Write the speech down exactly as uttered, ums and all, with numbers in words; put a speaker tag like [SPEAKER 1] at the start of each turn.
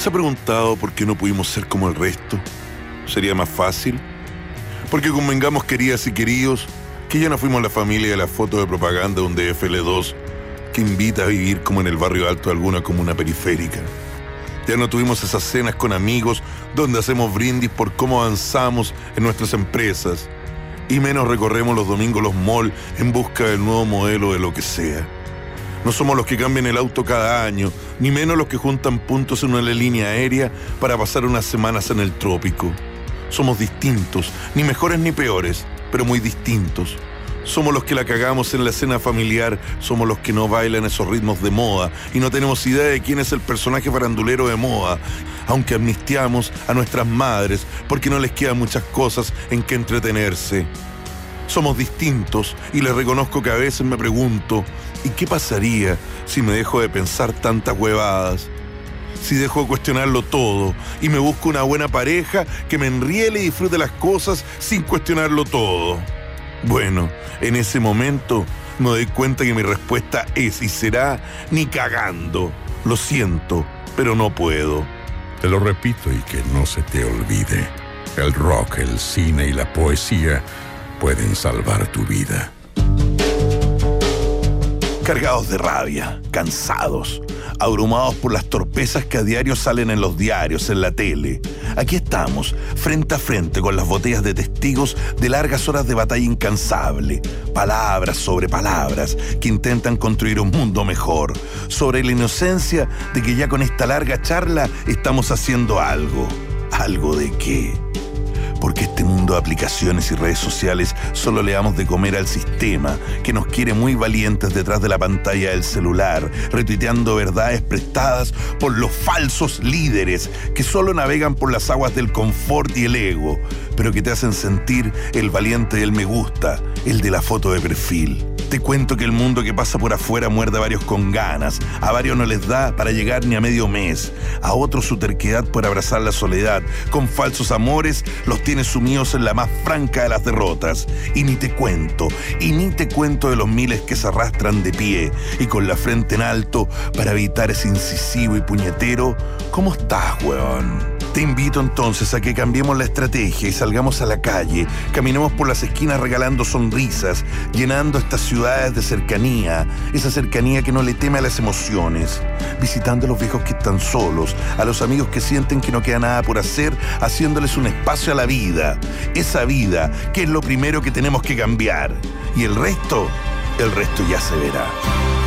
[SPEAKER 1] ¿Se ha preguntado por qué no pudimos ser como el resto? ¿Sería más fácil? Porque convengamos, queridas y queridos, que ya no fuimos la familia de la foto de propaganda de un D F L dos que invita a vivir como en el barrio alto de alguna comuna periférica. Ya no tuvimos esas cenas con amigos donde hacemos brindis por cómo avanzamos en nuestras empresas, y menos recorremos los domingos los malls en busca del nuevo modelo de lo que sea. No somos los que cambian el auto cada año, ni menos los que juntan puntos en una línea aérea para pasar unas semanas en el trópico. Somos distintos, ni mejores ni peores, pero muy distintos. Somos los que la cagamos en la escena familiar, somos los que no bailan esos ritmos de moda y no tenemos idea de quién es el personaje farandulero de moda, aunque amnistiamos a nuestras madres porque no les quedan muchas cosas en que entretenerse. Somos distintos y les reconozco que a veces me pregunto, ¿y qué pasaría si me dejo de pensar tantas huevadas? Si dejo de cuestionarlo todo y me busco una buena pareja que me enriele y disfrute las cosas sin cuestionarlo todo. Bueno, en ese momento me doy cuenta que mi respuesta es y será ni cagando. Lo siento, pero no puedo.
[SPEAKER 2] Te lo repito y que no se te olvide. El rock, el cine y la poesía pueden salvar tu vida.
[SPEAKER 1] Cargados de rabia, cansados, abrumados por las torpezas que a diario salen en los diarios, en la tele. Aquí estamos, frente a frente con las botellas de testigos de largas horas de batalla incansable. Palabras sobre palabras que intentan construir un mundo mejor. Sobre la inocencia de que ya con esta larga charla estamos haciendo algo. ¿Algo de qué? Porque este mundo de aplicaciones y redes sociales solo le damos de comer al sistema que nos quiere muy valientes detrás de la pantalla del celular, retuiteando verdades prestadas por los falsos líderes que solo navegan por las aguas del confort y el ego, pero que te hacen sentir el valiente del me gusta, el de la foto de perfil. Te cuento que el mundo que pasa por afuera muerde a varios con ganas, a varios no les da para llegar ni a medio mes, a otros su terquedad por abrazar la soledad, con falsos amores los tiene sumidos en la más franca de las derrotas. Y ni te cuento, y ni te cuento de los miles que se arrastran de pie y con la frente en alto para evitar ese incisivo y puñetero ¿cómo estás, huevón? Te invito entonces a que cambiemos la estrategia y salgamos a la calle, caminemos por las esquinas regalando sonrisas, llenando estas ciudades de cercanía, esa cercanía que no le teme a las emociones, visitando a los viejos que están solos, a los amigos que sienten que no queda nada por hacer, haciéndoles un espacio a la vida, esa vida que es lo primero que tenemos que cambiar, y el resto, el resto ya se verá.